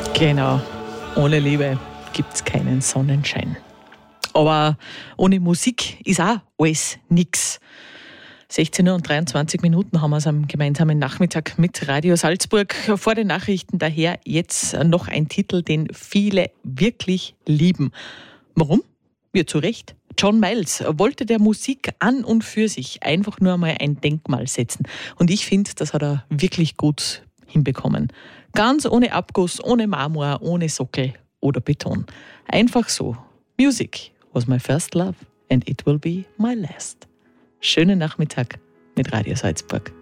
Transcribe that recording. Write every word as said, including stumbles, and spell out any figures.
Genau, ohne Liebe gibt's keinen Sonnenschein. Aber ohne Musik ist auch alles nix. sechzehn Uhr und dreiundzwanzig Minuten haben wir es am gemeinsamen Nachmittag mit Radio Salzburg. Vor den Nachrichten daher jetzt noch ein Titel, den viele wirklich lieben. Warum? Ja, zu Recht. John Miles wollte der Musik an und für sich einfach nur einmal ein Denkmal setzen. Und ich finde, das hat er wirklich gut hinbekommen. Ganz ohne Abguss, ohne Marmor, ohne Sockel oder Beton. Einfach so. Music was my first love and it will be my last. Schönen Nachmittag mit Radio Salzburg.